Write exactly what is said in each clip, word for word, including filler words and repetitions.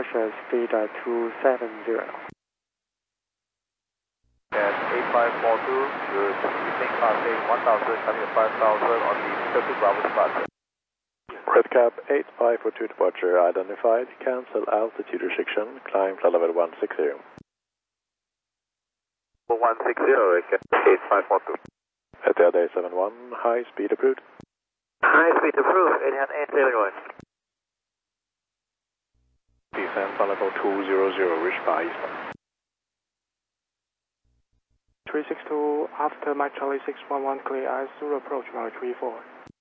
departure speed at two seven zero. At eight five four two, good evening, passing one thousand, coming at five thousand on the Turkish Bravo departure. Redcap eight five four two departure identified, cancel altitude restriction, climb flight level one six zero. one six zero, Redcap eight five four two. Etihad eight seven one, high speed approved. High speed approved, Etihad eight seven one. Descend flight level two zero zero, reach by eastbound. three six two, after Mike Charlie six one one, clear eyes, Zulu approach, runway three four.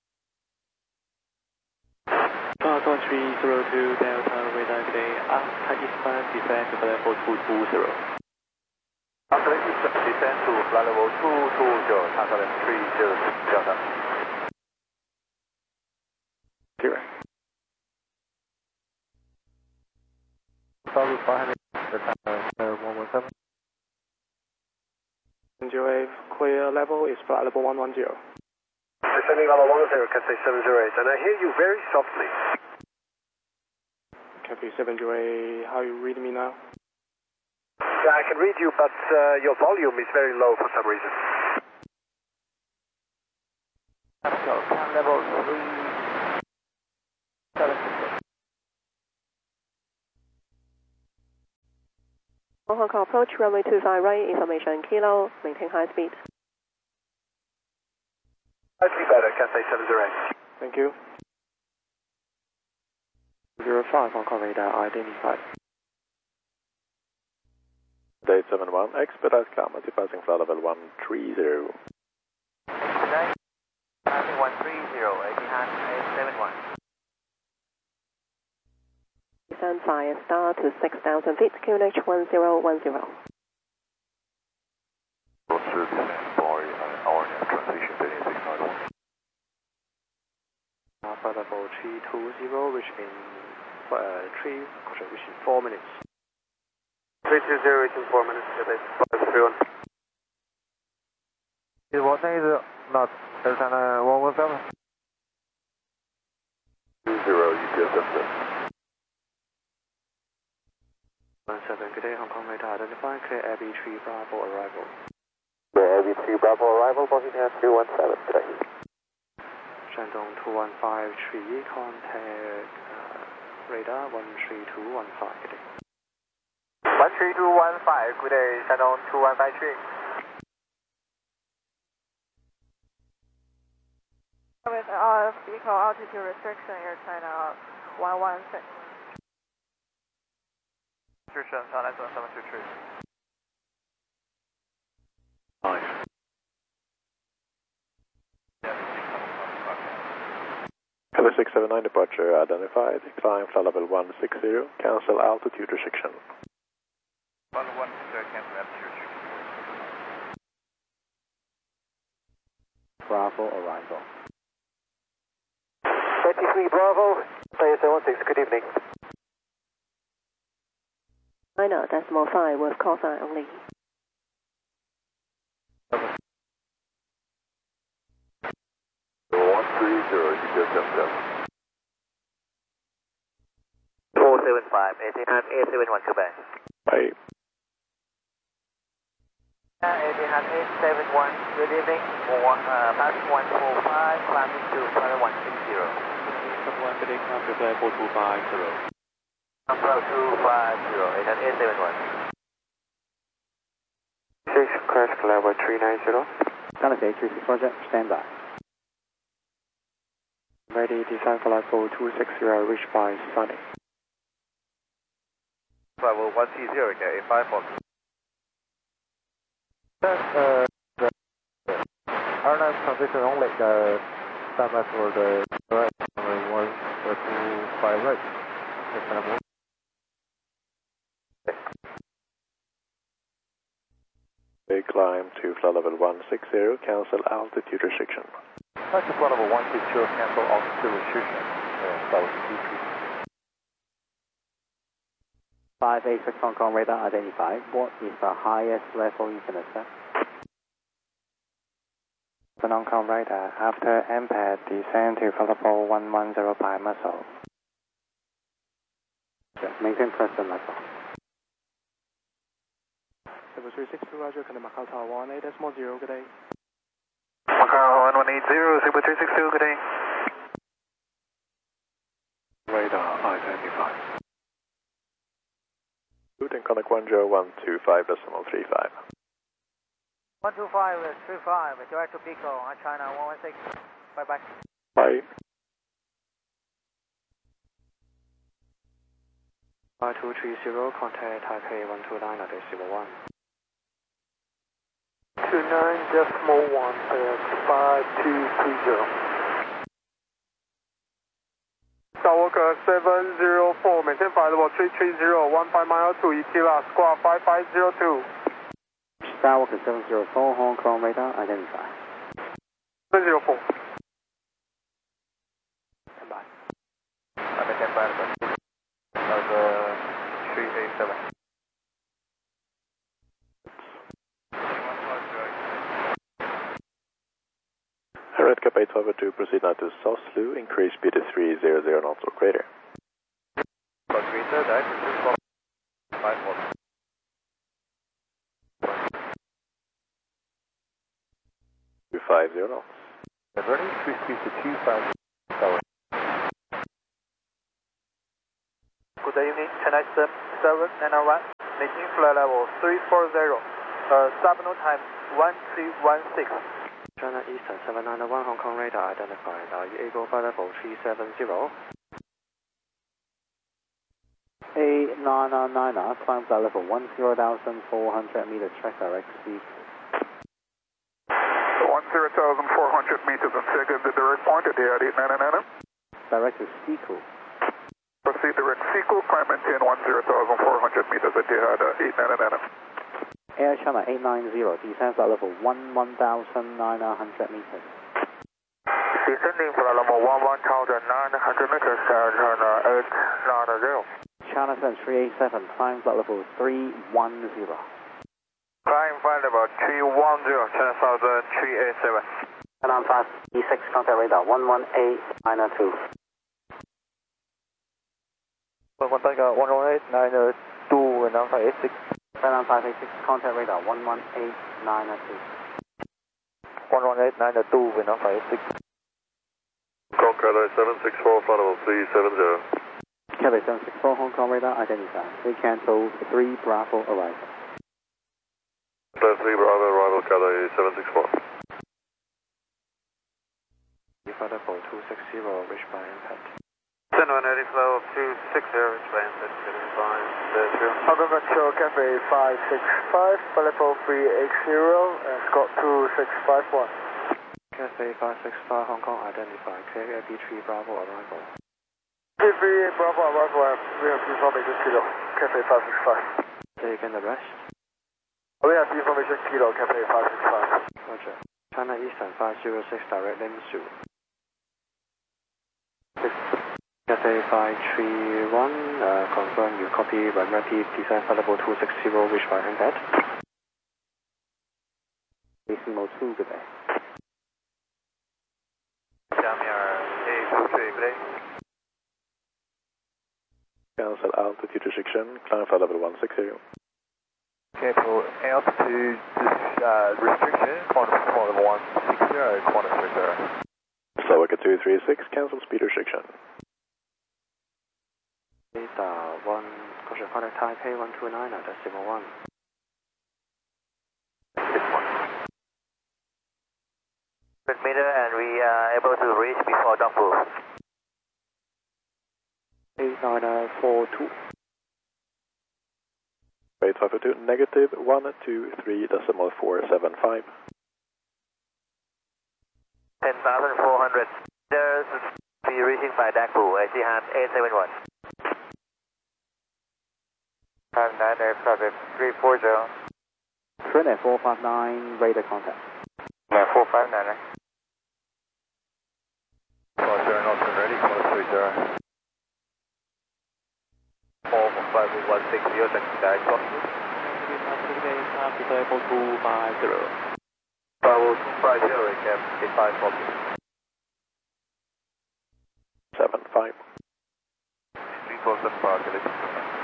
Falcon three zero two, Delta radar today, after eastbound, descend to flight level two two zero. After eastbound, descend to flight level two two zero, Tango three zero two, Delta. Zero. Solid five hundred, one one seven. Wave clear level is flight level one one zero. Descending level one zero, Cathay seven zero eight, and I hear you very softly. Cathay seven zero eight, how you read me now? Yeah, I can read you, but uh, your volume is very low for some reason. Cam level three seven six. Hong Kong approach, runway two five right, information kilo, maintain high speed. Slightly better, Cathay seven zero eight. Thank you. zero five, Hong Kong radar identified. eight seven one, expedite climb passing flight level one three zero. Tonight, passing one three zero, Etihad eight seven one. Descend via star to six thousand feet, Q N H one zero one zero. Roger, descend for uh, our transition heading six nine one. Uh, flight level three two zero, which means uh, three, which is four minutes. three two zero, reaching four minutes, Cathay five three one. Is one is not Delta one one seven? two zero, you get that. one seven, good day, Hong Kong radar identified, clear Air B three Bravo arrival. Clear Air B three Bravo arrival, Bosnia two one seven, today. Shandong two one five three, contact uh, radar one three two one five, good day. one three two one five, good day, Shandong two one five three. With uh, vehicle altitude restriction, Air China one one six. Restriction, China seven two three. Nice. Cathay six seven nine departure identified, climb flight level one six zero, cancel altitude restriction. one one zero, cancel altitude restriction. Bravo arrival. twenty-three Bravo, Player seven one six, good evening. China decimal five with call sign only. one three zero, you get them down. four seven five, Etihad eight seven one, Quebec. Bye. Etihad eight seven one, good evening, one, uh, passing one four five, climbing to flight one six zero. one, good day, climb to flight four two five zero. Number two five zero, Etihad eight seven one. six, crash level three nine zero. Galaxy three six Roger, stand by. Ready, descend for level two six zero, reach by Sunny. Level one three zero, okay, eight five four. Uh, the airline transition only, the standby for the right, one or two five right. They climb to flight level one six zero, cancel altitude restriction. That's flight level one six zero, cancel altitude restriction. Uh, that was D three. five eight six Hong Kong radar identified. What is the highest level you can accept? The Hong Kong radar, after M PAD, descend to flight level one one zero by muscle. Maintain present level. seven three six two, Roger, can Macau Tower one eight decimal zero, good day. Macau one one eight zero, seven three six two, good day. Radar identified. Routing contact one zero one two five decimal three five. one two five three five, direct to Pico, China one one six. Bye bye. Bye. five two three zero, contact Taipei one two nine decimal one. two nine decimal one, five two three zero. Skywalker seven zero four, maintain flight level three three zero, one five mile to E T L A, squawk five five zero two. Skywalker seven zero four, Hong Kong radar identified. seven zero four. Stand by. I'm at standby, that was uh, three eight seven. Redcap eight five two, proceed now to South Lu, increase speed to three hundred knots or greater. Plus greater, direct to five four. two five zero knots. Ready, three speed to two five zero. Good evening, China seven nine one, maintaining flight level three four zero, uh, subno time one three one six. China Eastern seven nine one, Hong Kong radar identified. Are you able flight level three seven zero? A nine nine nine, climb flight level one zero thousand four hundred meters, track direct speed. one zero thousand four hundred meters and second, the direct point at the eight nine nine. Direct to Seacool. Proceed direct Seacool, climb maintain one zero thousand four hundred meters at the eight nine nine. Air China eight nine zero, descend flight level one one thousand nine hundred meters. Descending flight level one one thousand nine hundred meters, Air China eight nine zero. China seven three eight seven, climb flight level three one zero. Climb flight level three one zero, China Southern three eight seven. China five E six, contact radar one one eight nine two. Contact one one eight nine two, and now five eight six. China five eight six, contact radar one one eight nine two. one one eight nine two, and now five eight six. Concorde seven six four, flight level three seven zero. Cathay seven six four, Hong Kong radar identified. We cancel three Bravo arrival. three Bravo arrival, Cathay seven six four. Flight level two six zero, reached by impact. ten one eighty flow of two six zero, reached by impact, seven five zero. Hong Kong Control, Cathay five six five, flight level three eight zero, and Scott two six five one. Cathay five six five, Hong Kong identified. Clear B three Bravo arrival. B three Bravo arrival, we have information kilo, Cathay five six five. Taking the rest. We have information kilo, Cathay five six five. Roger. China Eastern five zero six, direct Lim Su. Cathay five three one, uh, confirm you copy when repeat, descend flight level two six zero, reached by impact. Decimal two, good day. Xiaomi eight two three, good day. Cancel altitude restriction, climb flight level one six zero. Cancel altitude uh, restriction, quantum level one six zero, quantum restrictor. Slovakia two three six, cancel speed restriction. Data one, caution contact Taipei one two nine, decimal one. Meter, and we are able to reach before Dongfu. eight nine four two. eight five two, negative one two three decimal four seven five. ten thousand four hundred meters, be reaching by Dongfu, I C hand eight seven one. five nine eight seven three four zero. Trinidad four five nine, radar contact. Yeah, four five nine. Four zero, not ready, quantum three zero. Four five one six zero, second direct clock. Level two five zero. Bravo two five zero, cap eight five four. seven five. Three four seven five,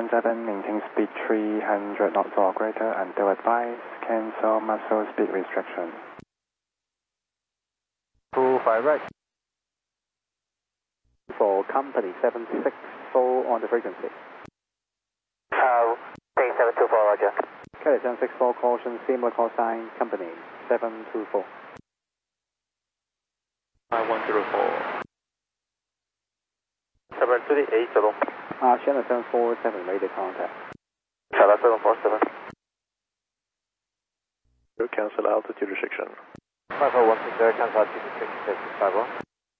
seven, maintain speed three hundred knots or greater, and do advise cancel muscle speed restriction. two five right. For company seven six four on the frequency. Uh, say seven two four, roger. Kelly seven six four, caution, similar call sign, company seven two four. one zero four. seven three eight zero. Uh, Channel seven four seven, radio contact. Channel seven four seven. Cancel altitude restriction. five four one six zero, cancel altitude restriction, six five one.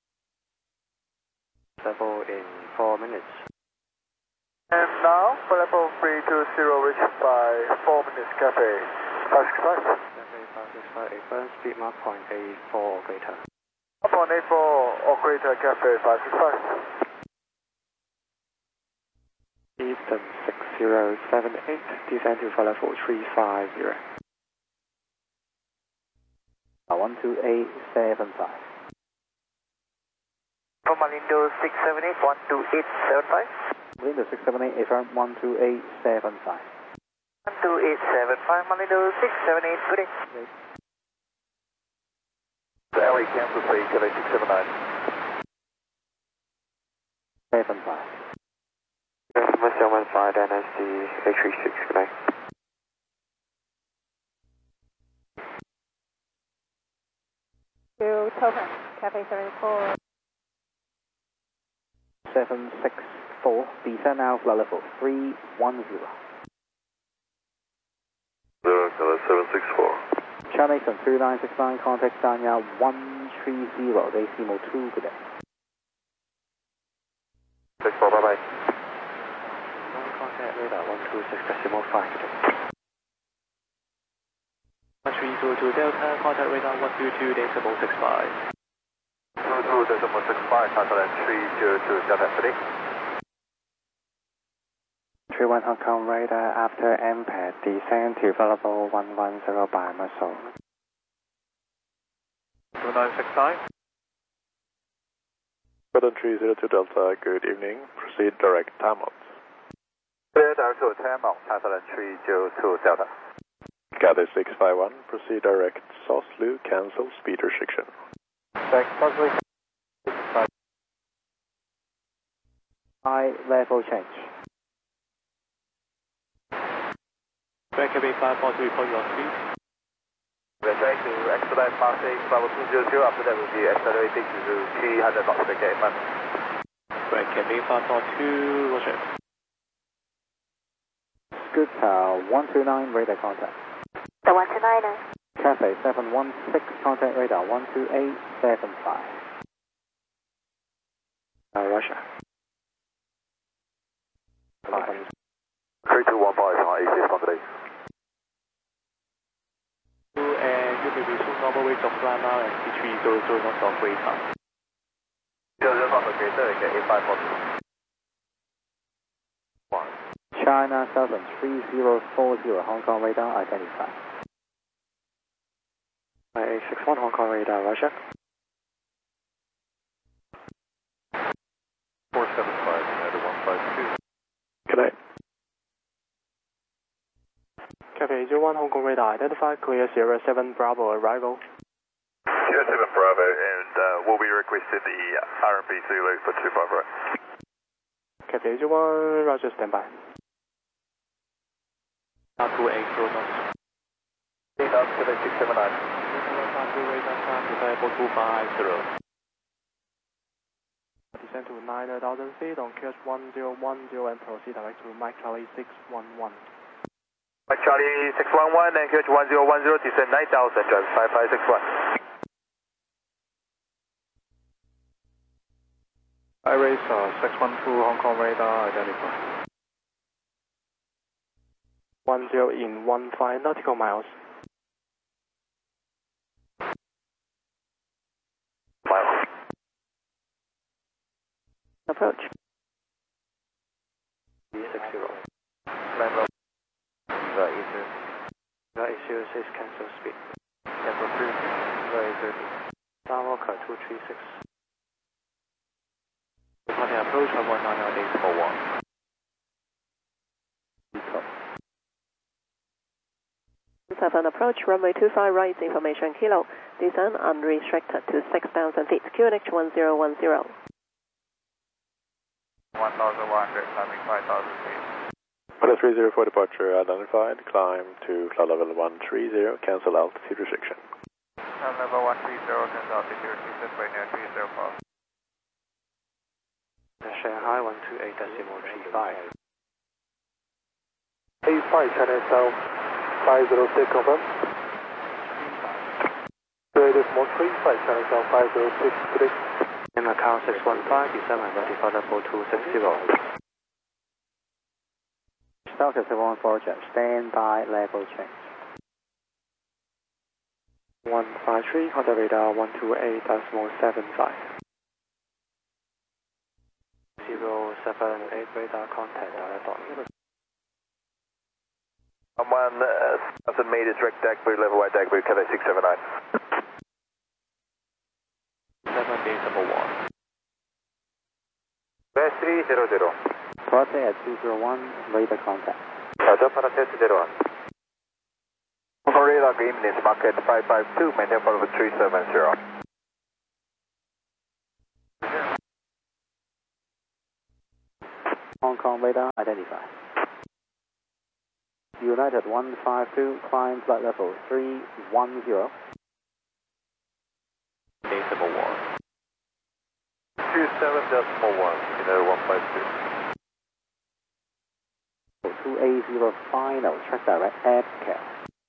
Level in four minutes. And now, for level three two zero, reach by four minutes, Cafe five six five. Cafe five six five, burn speed mark point eight four or greater. Upon eight four or greater, Cafe five six five. Eastern six zero seven eight, descend to for level three five zero. one two eight seven five. From Malindo six seven eight, one two eight seven five. Malindo six seven eight, affirm one two eight seven five. one two eight seven five, Malindo six seven eight, good day. The L A cancel, please, Cafe six seven nine. seven five. seven one five, N S D eight three six, good night. To Topaz, Cafe seven four. seven six four, descend now, flight level three one zero. Zero, seven six four. Channel Eastern three nine six nine, contact Danya one three zero, Decimo two, good day. six four, bye bye. Non-contact radar one two six decimal five, good day. one three zero two Delta, contact radar one two two decimal six five. two two decimal six five, cancel and three zero two, Delta three. three one Hong Kong radar, after M PAD, descend to level one one zero by muscle. two nine six nine. Golden three zero two Delta, good evening. Proceed direct time out. Clear direct to ten mount, cancel and three zero two, Delta. Gather six five one, proceed direct Sauce Lu, cancel speed restriction. Check, possibly. High level change. Cafe five four three, report your speed. We're trying to expedite passing level two zero zero, after that we'll be accelerating to three hundred knots per gate. Cafe five four two, roger. Good tower, one two nine, radar contact. The one two nine. Cafe seven one six, contact radar one two eight seven five. Uh, Russia. Five. three two one five, A C S Monday. And you may resume normal range of climb now and T three zero zero knots of radar. zero zero knots of greater, get eight five four two. China seven three zero four zero, Hong Kong radar identified. eight six one Hong Kong radar, Russia. four seven five, United one five two. Good night. Cafe zero one Hong Kong radar, identify clear Sierra seven Bravo arrival. Sierra seven Bravo, and uh, we'll be requesting the R and B Zulu for two five right. Cafe zero one, Roger, standby. two eight zero knots. eight knots, Cafe six seven nine. Radar time, reliable two five zero. Descend to nine thousand feet on Q S one zero one zero and proceed direct to Mike Charlie six one one. Mike Charlie six one one and Q H one zero one zero, descend nine thousand, drive five five six one. Iris uh, six one two, Hong Kong radar identified. one zero in one five nautical miles. Miles. Approach. E six zero. Land level. Right, eastern. Right, zero six, cancel speed. Cancel three. Right, thirty. Skywalker two three six. Departing approach one one nine nine eight four one. seven, approach runway two five right, information kilo. Descend unrestricted to six thousand feet, Q N H one zero one zero. one thousand one hundred, climbing five thousand feet. Pilot three zero for departure identified, climb to cloud level one three zero, cancel altitude restriction. Cloud level one three zero, cancel altitude restriction, right near three zero four. Shanghai one two eight decimal three five. eight five, China South five zero six, confirm. three decimal three five, China South five zero six, today. In Macau six one five, descend and vertify level two six zero. Delta seven one four, stand by, level change. one five three, Honda radar one two eight decimal seven five. zero seven eight radar contact direct on. I'm on uh, thousand meters, direct Dagbury, level wide Dagbury, Cathay six seven nine. seven decimal one. West three zero zero. Crossing at two zero one, radar contact. Roger, Paracet zero one. For radar green is market five five two, maintain follow three seven zero. Hong Kong radar identified. United one five two, climb flight level three one zero. Decimal one. two seven decimal one, United one five two. two eight zero final, track direct, air care.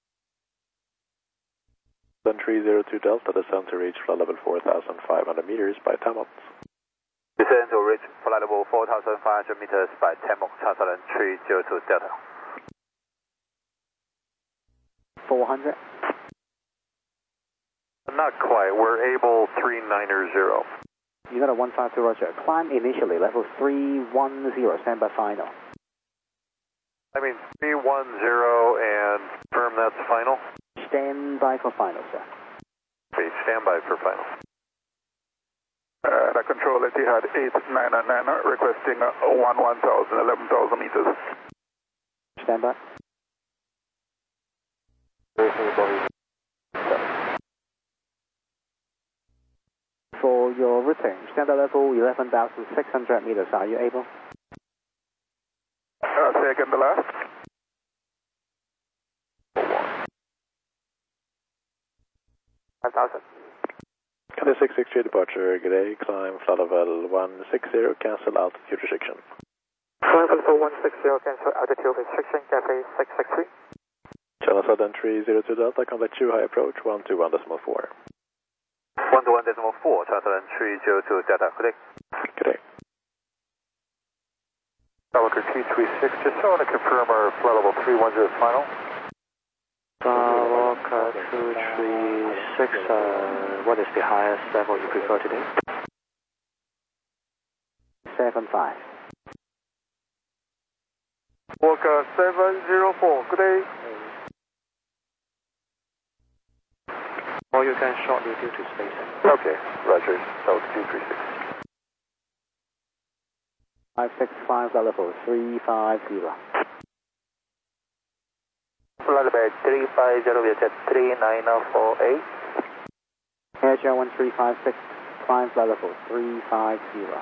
Then three zero two Delta, descend to reach flight level four thousand five hundred meters by Tamot. Descend to reach flight level four thousand five hundred meters by Tamok, Charter three zero two Delta. four hundred. Not quite, we're able three niner zero. United one five two, roger. Climb initially, level three one zero, stand by final. I mean, three one zero and confirm that's final. Stand by for final, sir. Okay, stand by for final. Uh, control Etihad eight nine nine, requesting uh, one one thousand, eleven thousand meters. Stand by. For your routing, standard level eleven thousand six hundred meters, are you able? Uh, second to last. five thousand. Cathay six six three departure, good day, climb flight level one six zero, cancel altitude restriction. Climb level one six zero, cancel altitude restriction, Cathay six six three. Channel Southern three zero two Delta, contact two high approach, one two one decimal four. one two one decimal four, Charter three zero two Delta, correct? Good day. Skywalker two three six, just want to confirm our flight level three one zero is final. Skywalker two three six, uh, what is the highest level you prefer today? seven five. Walker seven zero four, good day. Or you can shortly due to spacing. Okay, roger, South two three six. five six five, level three five zero. Flight level three five zero, we at three nine four eight. Air Channel one three five six, climb flight level three five zero.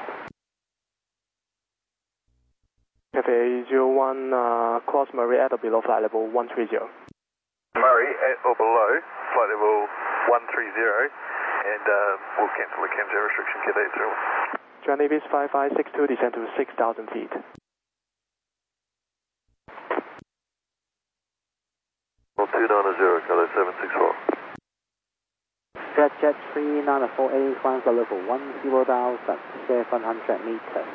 Cathay zero one, uh, cross Murray at or below flight level one three zero. Murray at or below, flight level one three zero, and uh, we'll cancel the Cam zero restriction, Cathay zero. John Davis five five six two, descend to six thousand feet. two nine zero, Cathay seven six four. Jet Jet three nine four eight, climb flight level one zero thousand seven hundred meters.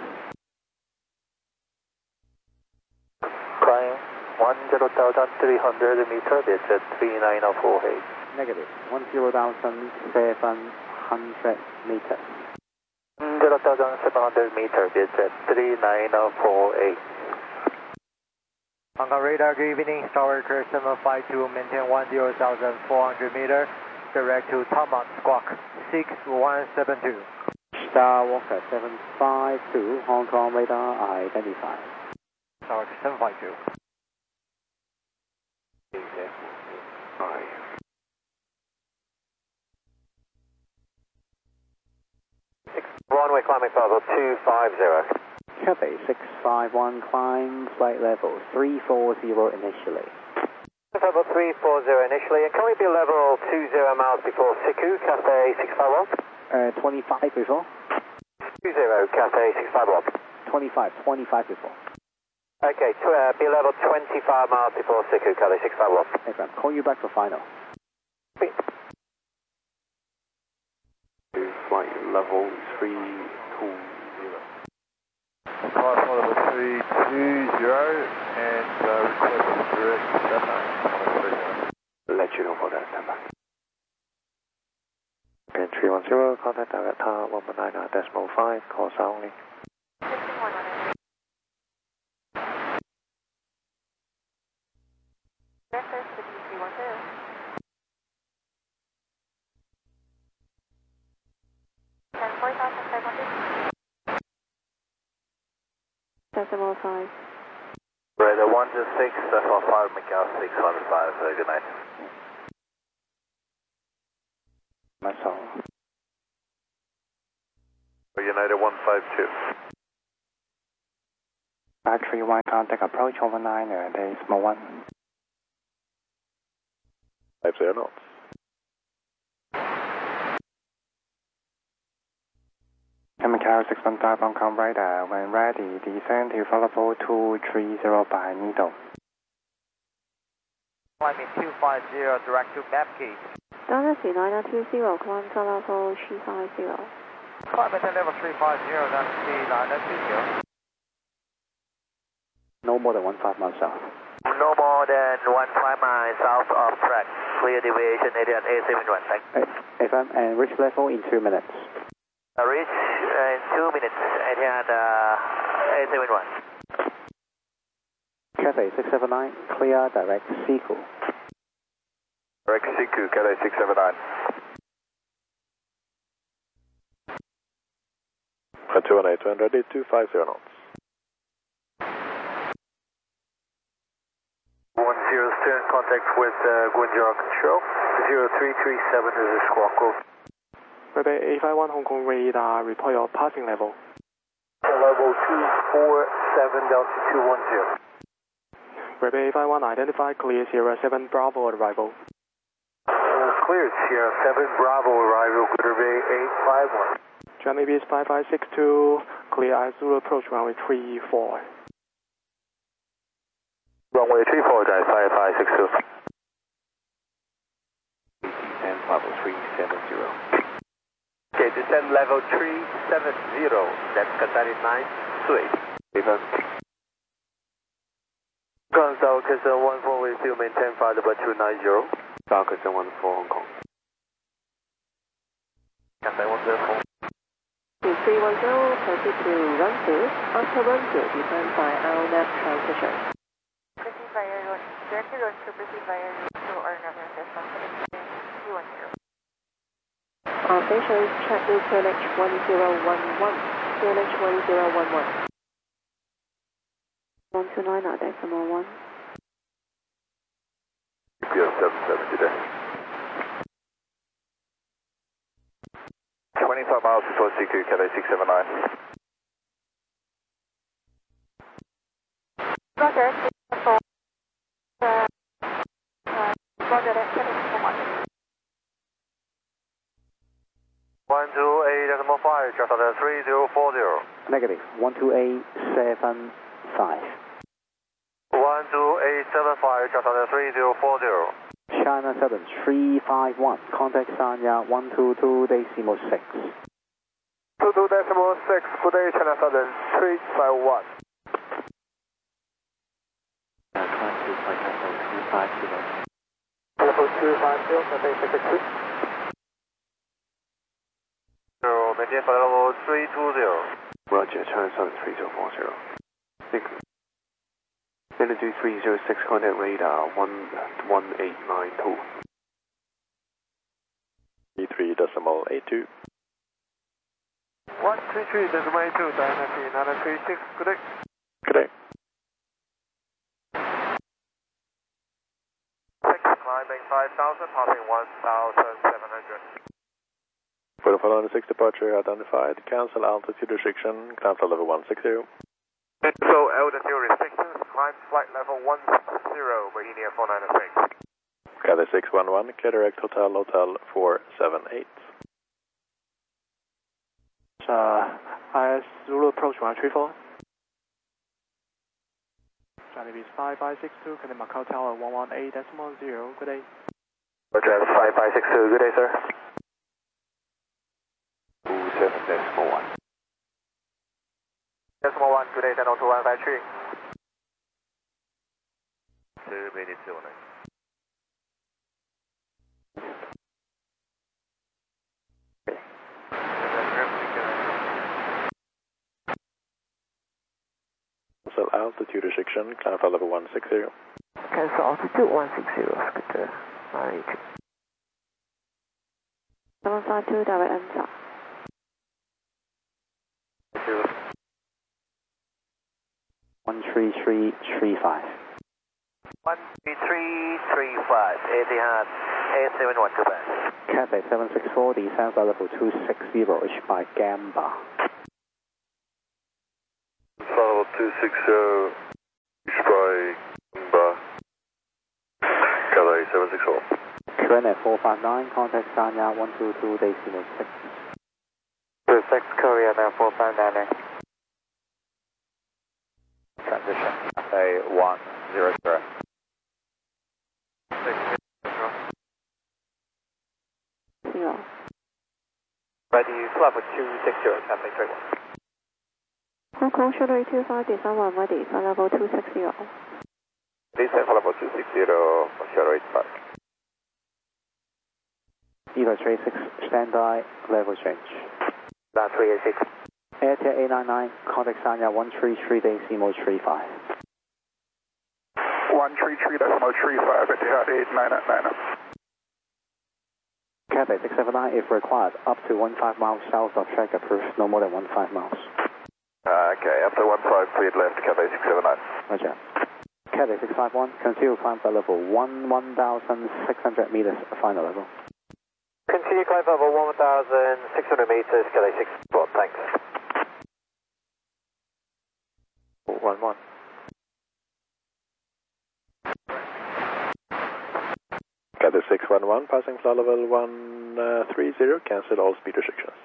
Climb one zero thousand three hundred meters, it's at three nine four eight. Negative, one zero thousand seven hundred meters. zero thousand seven hundred meters, it's at three nine four eight. Hong Kong radar, good evening. Tower Curve seven five two, maintain one zero thousand four hundred meters, direct to Tamont Squawk six one seven two. Star Walker seven five two, Hong Kong radar identified. Tower seven five two. one, we're climbing flight level two five zero. Cathay six five one, climb flight level three four zero initially. Level three four zero initially, and can we be level two zero miles before Siku, Cathay six five one? Uh, twenty-five before? two zero, Cathay six five one. twenty-five, twenty-five before. Okay, tw uh, be level twenty-five miles before Siku, Cathay six five one. Okay, call you back for final. Flight level three two zero. Flight level three two zero and uh, request direct Shanghai. Let you know for that, stand by. Okay, three one zero, contact direct tower one one nine decimal five, call sound only. Decimal five. Radar one two six, decimal five, Macau six one five, uh, good night. That's all. United one five two. Factory one, contact approach over nine, uh, decimal one. Five zero knots. Macau six one five, Hong Kong radar, when ready, descend to level two three zero by needle. Climbing two five zero, direct to map key. Galaxy nine two zero, climb to level two five zero. Climbing to level three five zero, that's the nine two zero. No more than one five miles south. No more than one five miles south of track. Clear deviation, Adrian A seven one, thanks. F M and reach level in two minutes. Uh, reach uh, in two minutes, Adrian uh, A seven one. Cathay six seven nine, clear direct Siku. Direct Siku, Cathay six seven nine. two one eight, two hundred, two five zero knots. one zero, still in contact with uh, Guangzhou Control. zero three three seven is a squawk code. Rebel eight five one Hong Kong radar, report your passing level. Level two four seven Delta two one zero. Rebel eight five one, identify clear Sierra seven Bravo arrival. Uh, clear Sierra seven Bravo arrival, Glitter Bay eight five one. Germany B S five five six two, clear Azul approach runway three four. Runway three four, drive five five six two. And level three seven zero. Okay, descend level three seven zero, that's Cathay nine three. Even. Ground Southwestern one four, we still maintain flight level two nine zero. Southwestern one four Hong Kong. Cathay one zero four. three one zero, proceed to run through. After run through, descend by L N F transition. Proceed by air directed run to proceed by air to our number system. three one zero. Our stations check with Q N H one zero one one. Q N H one zero one one. one two nine decimal one. G P S seven seven today. twenty-five miles before C Q, Cathay six seven nine. Roger, for uh, uh, Roger, that's seven one. one two eight decimal five, just on the three zero four zero. Negative, one two eight seven five. one two eight seven five, just on the three zero four zero. China Southern three five one, contact Sanya one two two decimal six. two two decimal six, good day, China Southern three five one. Uh, climb to flight level two five zero. Level two five zero, Cathay six six two. Zero, maintain flight level three two zero. Roger, China Southern three zero four zero. Six. Altitude three zero six, contact radar one one eight nine two. E three decimal eight two. one three three decimal eight two, Diana nine three six, good day. Good day. Climbing five thousand, passing one thousand seven hundred. For the following one six departure identified. Cancel altitude restriction. Climb flight level one six zero. Cancel altitude restrictions. Climb flight level one six zero. Bohemia four nine six. Cathay six one one. Clear direct Hotel Hotel four seven eight. Uh, I S Zulu approach one three four. Charlie Beach five five six two, Cathay Macau Tower one one eight decimal zero. Good day. Roger, five five six two. Good day, sir. two seven decimal one. Decimal one. Good day, ten oh two one five three. Two minutes two nine. Cancel altitude restriction. Climb flight level one six zero. Cancel altitude one six zero. Scooter. Alright. seven five two, direct answer. one three three three five. one three three three five, Etihad A seven one, Quebec. Cathay seven six four, descend flight level two six zero, H by Gamba. Flight level two six zero, H by Gamba. Cathay seven six four. Q N F four five nine, contact Sanya one two two, decimal six. two six Korea, now four five nine. Transition, Cathay one zero zero. Zero. Ready, flight level two six zero, Cathay three one. Hong Kong Shutter two five, descend one ready, flight level two six zero. Descend flight level two six zero, Shutter eight five. Eva three six, standby, level change. Land three eight six. Airtel eight nine nine, contact Sanya one three three, decimal three five. one three three decimal three five, Etihad eight nine nine. Cathay six seven nine, if required, up to one five miles south of track approved, no more than one five miles. Uh, okay, after one five, cleared left, Cathay six seven nine. Roger. Cathay six five one, continue climb flight level one, one thousand six hundred meters, final level. Continue climb level one thousand six hundred meters, Cathay six one, thanks. one one. Cathay six one one, passing flight level one three zero, cancel all speed restrictions.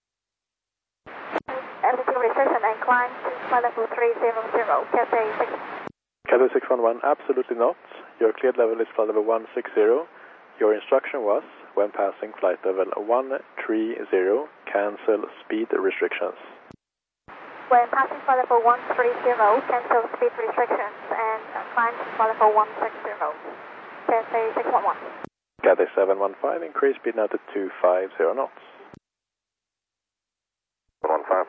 Altitude restriction and climb to flight level three zero zero, Cathay six. Cathay six one one, absolutely not. Your cleared level is flight level one six zero. Your instruction was, when passing flight level one three zero, cancel speed restrictions. When passing flight level one three zero, cancel speed restrictions and climb to flight level one six zero, Cathay six one one. Cathay seven one five, increase speed now to two five zero knots. one five.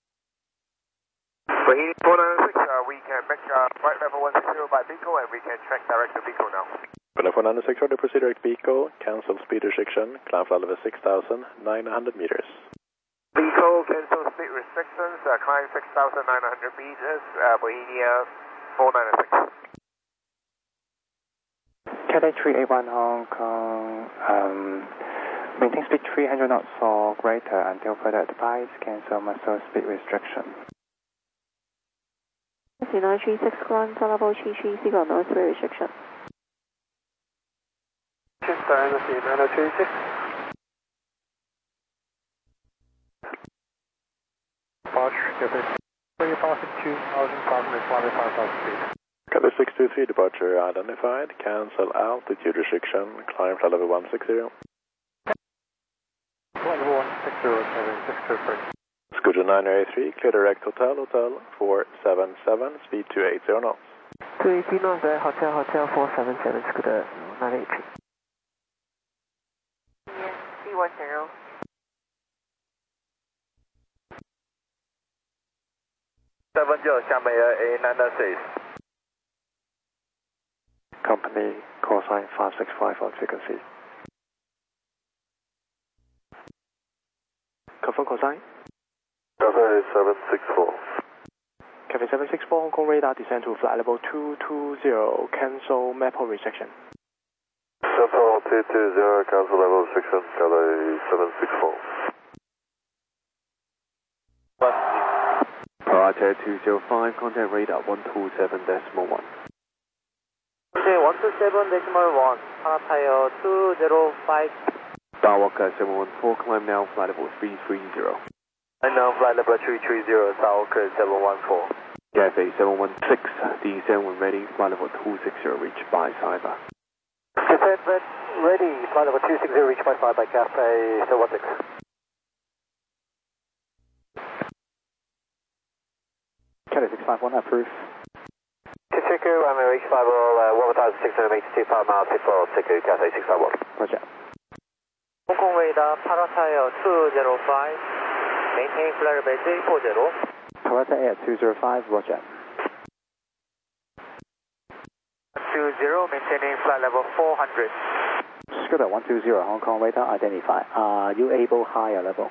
Bohemia four nine six, uh, we can make uh, flight level one six zero by Beagle and we can track direct to Beagle now. Bohemia four nine six, order proceed direct Beagle, cancel speed restriction, climb flight level six thousand nine hundred meters. Beagle, cancel speed restrictions, uh, climb six thousand nine hundred meters, uh, Bohemia four nine six. Cathay three eight one Hong Kong, um, maintain speed three hundred knots or greater until further advice, cancel master speed restriction. nine three six, climb flight level three three zero, no speed restriction. Dynasty nine oh two six. Departure, Cathay. We're passing two thousand five hundred twenty-five thousand feet. Cathay six two three, departure identified, cancel altitude restriction, climb flight level one six zero. Flight level one six zero, Cathay six two three. Scooter nine eight three, clear direct Hotel Hotel four seven seven, speed two eight zero knots. two eighty knots, Hotel Hotel four seven seven, Scooter nine eight three. Yes, C one zero. seven zero, Xiamen A nine six. Company call sign five six five on frequency. Confirm call sign. Cathay seven six four. Cathay seven six four, Hong Kong radar descend to flight level two two zero, cancel map hold restriction. Cancel two two zero, cancel level restriction, Cathay seven six four. Parrot two zero five, contact radar one two seven decimal one. Okay, one two seven decimal one, Parrot two zero five. Skywalker seven one four, climb now, flight level three three zero. And now flight level three three zero, Skywalker seven one four. Cathay seven one six, descent when ready, flight level two six zero, reach by Cyber. Descent ready, flight level two six zero, reach by Cyber, Cathay seven one six. Cathay six five one, approved. Chiku, I'm going to reach five all, uh, one thousand six hundred eighty-two pound miles before Chiku, Cathay six five one. Roger. Hong Kong radar, Parrot two zero five, maintain flight level three four zero. Parrot Air two zero five, roger. two zero, maintaining flight level four hundred. Scooter one two zero, Hong Kong radar, identify. Are you able higher level?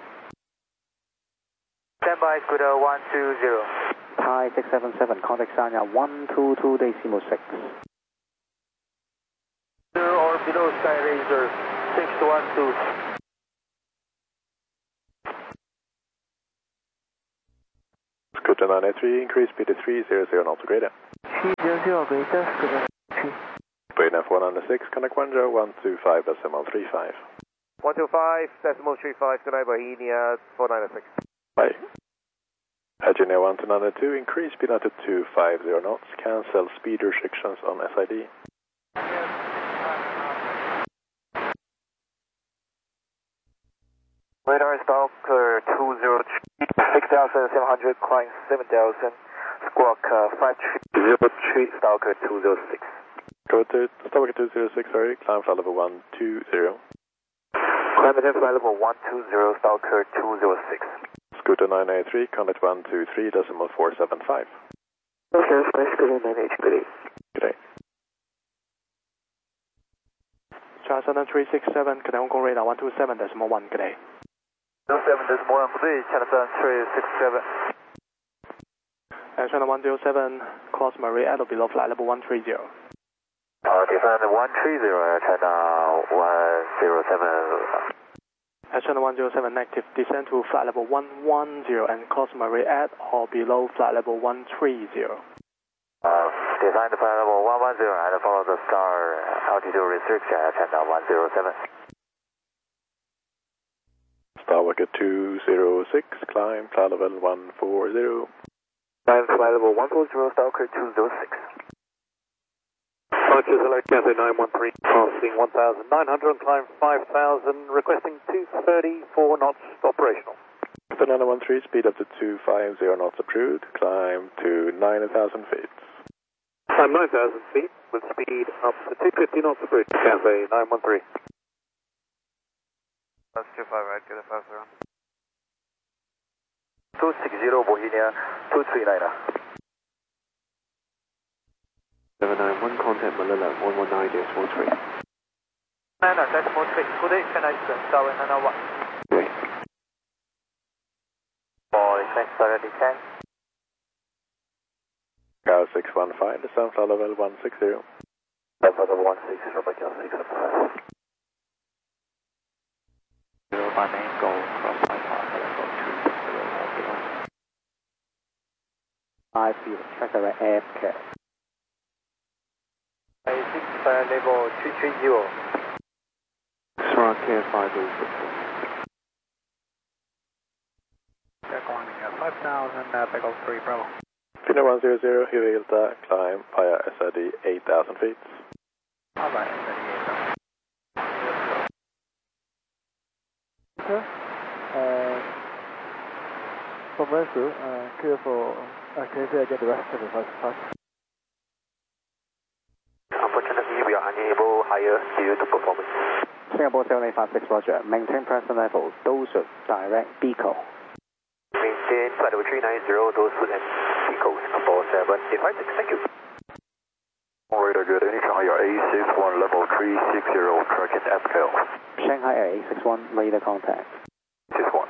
Standby, Scooter one two zero. Thai six seven seven, contact Sanya one two two decimal six. Or below Sky Razor six one two. Scooter nine eight three, increase speed to three hundred knots, greater. three hundred, greater, Scooter three. Brain F one oh six, contact one zero one two five decimal three five. one two five decimal three five, good night, Bohemia four nine six. Bye. Virginia one two nine two, increase speed out to two fifty knots, cancel speed restrictions on S I D. Radar is Stalker two zero three, six thousand seven hundred, climb seven thousand, squawk uh, five three zero three, Stalker two zero six. Go to Stalker two zero six, sorry, climb flight level one two zero. Climb at flight level one two zero, Stalker two zero six. Scooter nine eight three, contact one two three decimal four seven five. Okay, Scooter nine eight three. Good day. Charles Southern three six seven, Cathay Hong Kong radar one two seven decimal one, good day. one two seven decimal one, three, Channel three six seven. And Channel one zero seven, cross Marie Edo below flight level one three zero. Uh, defend one three zero, Channel one zero seven. And Channel one zero seven, active, descend to flight level one one zero and cross Marie at or below flight level one three zero. Uh, design the flight level one one zero and follow the star altitude restriction at Channel one zero seven. Starwalker two zero six, climb flight level one four zero. Climb flight level one four zero, Stalker two zero six. Flight to select Cathay nine one three, crossing one thousand nine hundred, climb five thousand, requesting two thirty-four knots operational. Cathay nine one three, speed up to two fifty knots approved, climb to nine thousand feet. Climb nine thousand feet with speed up to two fifty knots approved, Cathay nine one three. That's two five, right, get it faster on. two six zero, Bohemia two three nine. seven nine one, contact Manila one one nine decimal three. nine decimal three, good day, can I send Tower nine one? Great. Boy, thanks already, ten. Cal six one five, descend flight level one six zero. Flight level one six zero, by Cal six one five. Zero by main goal, cross by path level two six zero, below. I feel tracker F K. I six flight level two three zero. Spark Care five oh six. They're calling me at five thousand, uh, Echo three Bravo. Fina one zero zero, Hilda, climb via S I D eight thousand feet. Alright, S I D eight thousand. Okay. Uh, from rescue, uh, clear for, uh, can you say again the rest of the first part? Unfortunately, we are unable higher due to performance. Singapore seven eight five six, roger. Maintain present level, Dorsett, direct, Beaco. Maintain flight level three nine zero, Dorsett and Beaco, Singapore seven eight five six, thank you. Radar good, any higher A six one, level three six zero, tracking F K L. Shanghai Air A six one, radar contact. six one.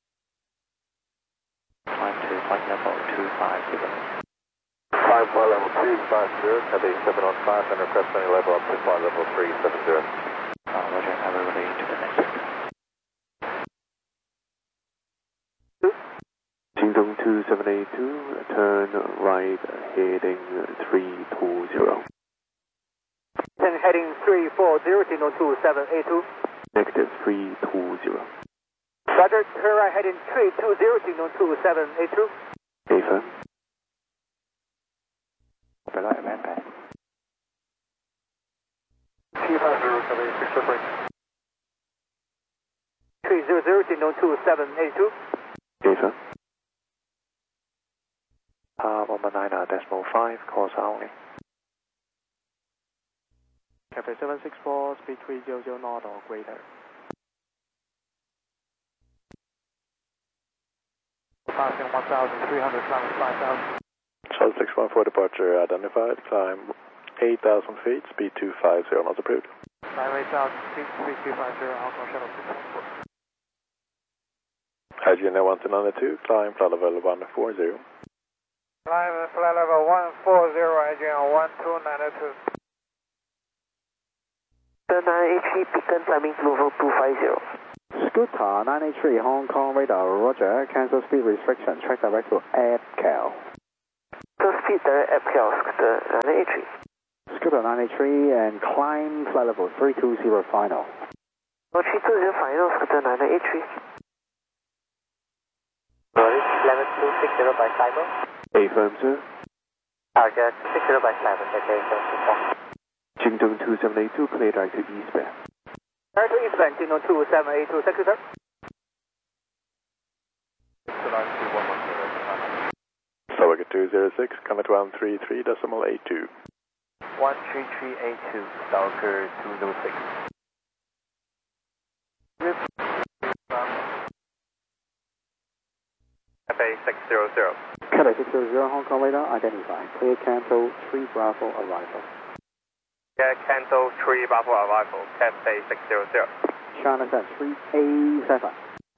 Climb to flight level two five zero. Climb flight level two five zero, Cathay seven one five, and request any level up to flight level three seven zero. Uh, roger, have a relay to the next sector. 京东 two seven eight two, turn right, heading three two zero. Then heading three four zero, signal two seven eight two. Negative three two zero. Roger, turn right heading three two zero, signal two seven eight two. Affirm. Copy light, man pass. Two five zero, copy, six four break. three zero zero, signal two seven eight two. Affirm. Uh, one one nine, uh, decimal five, course only. Cafe seven six four, speed three hundred knot or greater. Passing one thousand three hundred, climbing five thousand. Charlie six one four departure identified, climb eight thousand feet, speed two five zero, not approved. Climb eight thousand feet, speed two five zero, Hong Kong Shuttle six one four. Hygiene one two nine two, climb flight level one four zero. Climb flight level one four zero, Hygiene one two nine two. nine eight three, beacon climbing level two five zero. Scooter nine eight three, Hong Kong radar, roger, cancel speed restriction, track direct to Abcal. So speed direct Abcal, Scooter nine eight three. Scooter nine eight three and climb flight level three two zero final. Oh, three two zero final, Scooter nine eight three. Sorry, eleven two six zero by cyber. Affirm, sir. Target six zero by cyber, okay, seven two four. Jingdong two seven eight two, clear direct to eastbound. Direct to eastbound, signal two seven eight two, thank you, sir. Slovakia two zero six, commit one three three decimal eight two. one three three eight two, Stalker two zero six. Cafe six zero zero. Cafe six zero zero, Hong Kong radar, identified. Clear cancel, three Bravo arrival. Yeah, cancel three Bravo arrival, Cafe six zero zero. China Sun three A seven.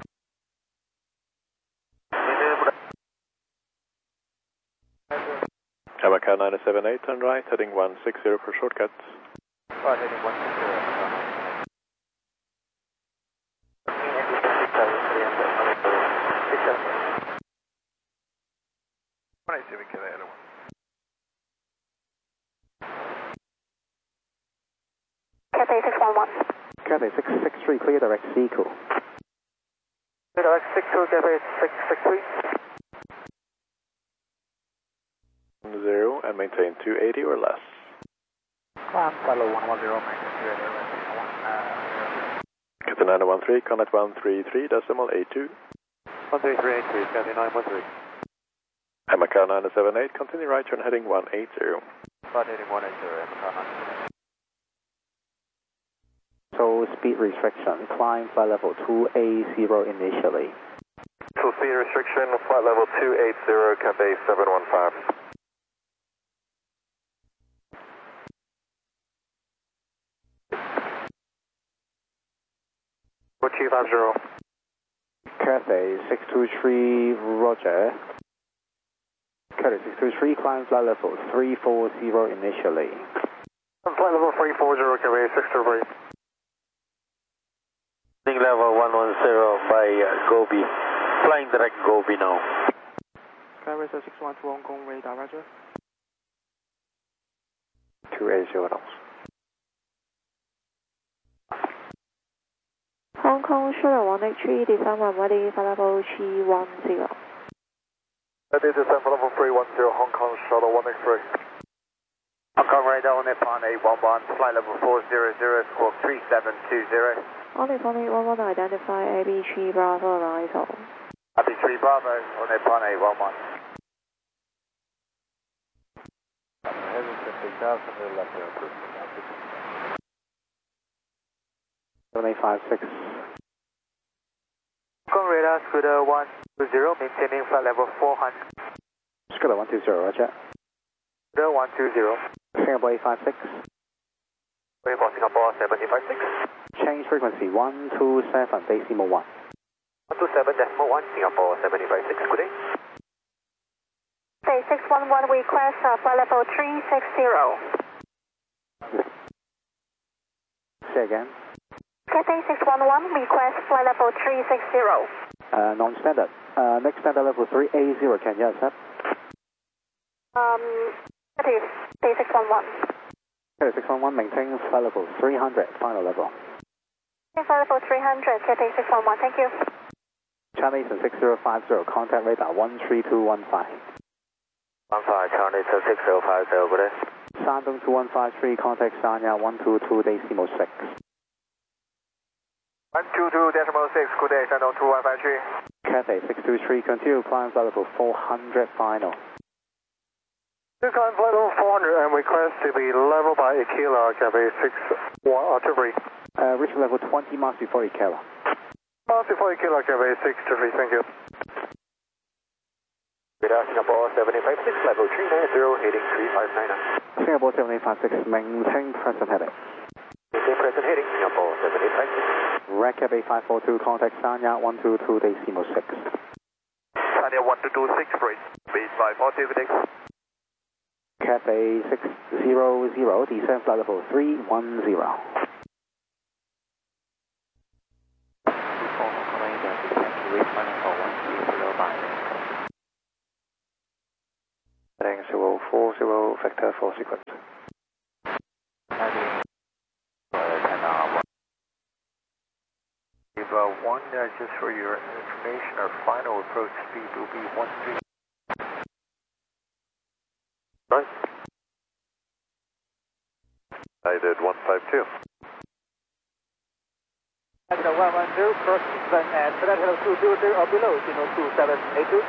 Yamaha nine seven eight, turn right, heading one six zero for shortcuts. Right, heading one six zero. one eight seven, kill the one. Cathay six one one. Cathay six six three, clear direct Seco. Clear direct six two, Cathay six six three. Zero and maintain two eighty or less. Climb follow one one zero, maintain two eighty or less. Uh, Cathay nine one three, connect one three three decimal eight two. one three three eight two, Cathay nine one three. Yamaha nine seven eight, continue right turn heading one eight zero. Right heading one eight zero, Yamaha nine seven eight. So speed restriction, climb flight level two A zero initially. So speed restriction, flight level two eight zero, Cafe seven one five. two five zero. Cathay six two three, roger. Cathay six two three, climb flight level three four zero initially. Flight level three four zero, Cafe six two three. Level one one zero by uh, Gobi. Flying direct Gobi now. Skyracer six one two, Hong Kong radar, roger. two eight zero knots. Hong Kong Shuttle one eight three, descend runway flight level three one zero. That is descent level three one zero, Hong Kong Shuttle one eight three. Hong Kong radar on Nippon eight one one, flight level four zero zero, squawk three seven two zero. On Nippon eight one one, identify A B three Bravo arrival. A B three Bravo on Nippon eight one one. Heading fifteen thousand to the left, approved. seven eight five six. Hong Kong radar, Scooter one two zero, maintaining flight level four hundred. Scooter one two zero, roger. Scooter one two zero. Singapore eight five six. Singapore, Singapore seven eight five six. Change frequency one two seven, decimal one. one two seven decimal one, Singapore seven eight five six, good day. Cathay six one one, request uh, flight level three six zero. Say again. Cathay six one one, request flight level three six zero. Uh, non-standard. Uh, next standard level three A zero, can you accept? Um, that is K six one one. K six one one, maintain flight level three hundred, final level. Flight level three hundred, K six one one, thank you. Charlie six zero five zero, contact radar one three two one five. one five, Charlie six zero five zero, good day. Shandong two one five three, contact Sanya one two two decimal six. one two two decimal six, good day, Shandong two one five three. Cathay six two three, continue climb flight level four hundred, final. To climb flight level four hundred and request to be level by Aquila, Cathay six one, uh, two three. Uh, reach level twenty miles before Ikela. Miles before Aquila, Cathay six two three, thank you. Radar Singapore seven eight five six, level three nine zero, heading three five nine nine. Singapore seven eight five six, maintain present heading. Maintain present heading, Singapore seven eight five six. Recap eight five four two, contact Sanya one two two decimal six. Sanya one two two six, break, eight five four two, good day. Cathay six zero zero, descend flight level three one zero. Heading zero four zero, vector for sequence. Uh, one, uh, just for your information, our final approach speed will be one three. Right. I did one five two. Hello one one zero, cross seven and flight level two two zero or below, signal two seven eight two.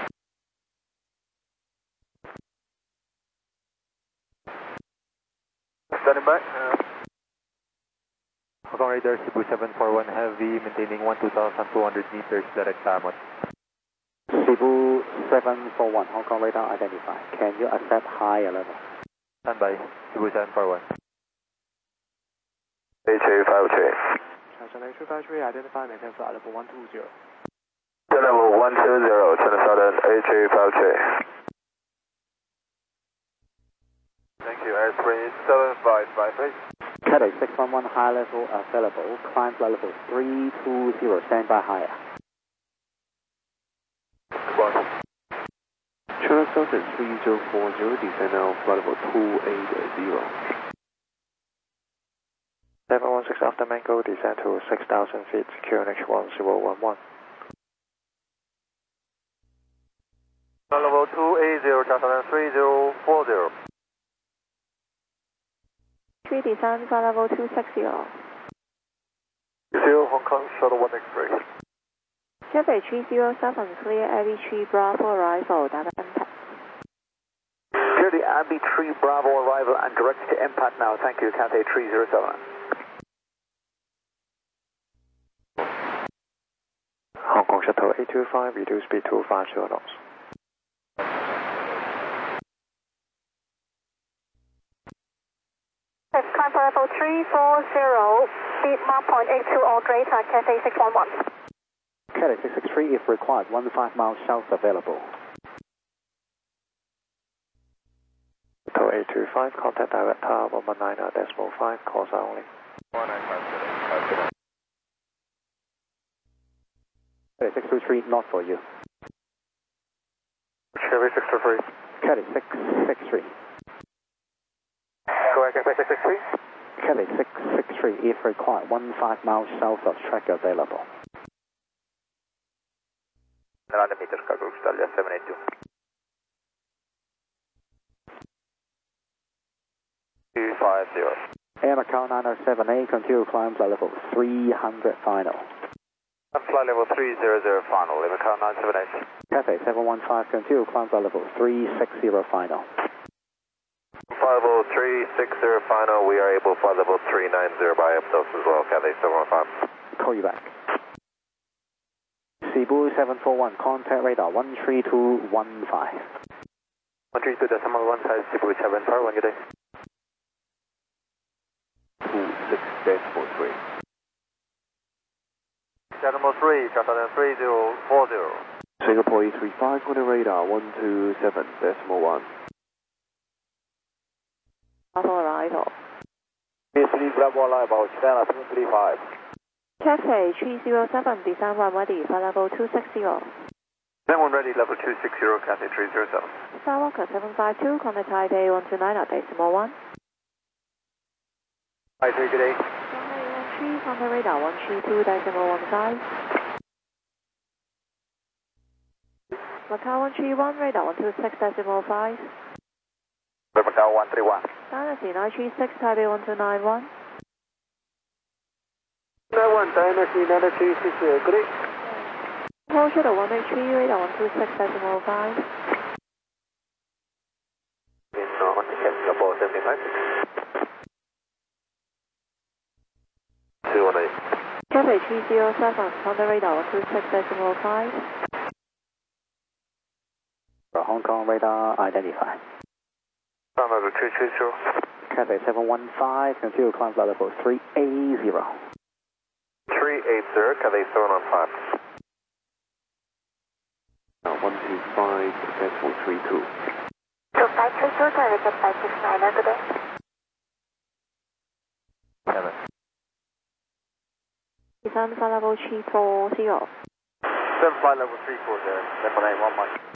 Standing by. Uh, Hong Kong radar Cebu seven four one heavy, maintaining one two thousand two hundred meters direct azimuth. Cebu seven four one, Hong Kong radar identified. Can you accept higher level? Standby, Cebu seven four one. A two five three. China A two five three, identified, maintain flight level one two zero. Level one two zero, China Southern A two five three. Thank you, airspace seven five five eight. Cathay six one one, high level available, climb flight level three two zero, standby higher. Goodbye. China Southern three zero four zero, descend now flight level two eight zero. seven one six after Mango, descend to six thousand feet, Q N H one zero one one. Level two eight zero, China Southern three zero four zero. three descend flight level two six zero. Zero Hong Kong, shuttle one X ray. Cathay three zero seven, clear Abbey three Bravo arrival, data impact. Clear the Abbey three Bravo arrival and direct to impact now. Thank you, Cathay three zero seven. Hong Kong Shuttle eight two five, reduce speed to five zero knots. Climb for level three four zero, speed one point eight two or greater, Cathay six one one. Cathay six six three, if required, one five miles south available. Shuttle eight two five, contact direct tower one one nine decimal five, calls only. one nine five zero. Cathay six two three, not for you. Chevy six two three. Cathay six six three. Go ahead, Cathay six six three. Cathay six six three, if required, one five miles south of track available. nine meters, cargo Australia seven eight two. two five zero. Air Macau nine oh seven A, continue climb flight level three hundred final. Flight level three zero zero final, Lima Car nine seven eight. Cathay seven one five, continue climb flight level three six zero final. Flight level three six zero final, we are able flight level three nine zero by ourselves as well, Cathay seven one five. Call you back. Cebu seven four one, contact radar one three two one five. one three two decimal one five, Cebu seven four one, good day. two six decimal three. Decimal three, China three zero four zero. Singapore E three five on the radar, one two seven decimal one. Bravo arrival. E three Bravo arrival, China three three five. Cathay three zero seven, descend one ready, flight level two six zero. Then one ready, level two six zero, Cathay three zero seven. Skywalker seven five two, contact Taipei one two nine at decimal one. Hi, three, good day. Runway one three, contact radar one three two decimal one five. Macau one three one, radar one two six decimal five. Macau one three one. Dynasty nine three six, Taipei one two nine one. nine one, Dynasty nine three six, good day. Hold shuttle one eight three, radar one two six decimal five. In uh, on the couple seventy-five. two one eight. Cathay three zero seven, contact radar one two six decimal five. Hong Kong radar identified. Sound level two two zero. Cathay seven one five, continue climb flight level three eighty. three eighty, Cathay seven one five. Uh, one two five, decimal three two. two five three two, target five six nine, good day. Seven. Descend flight level three four zero. Seven flight level three four zero, level eight one one.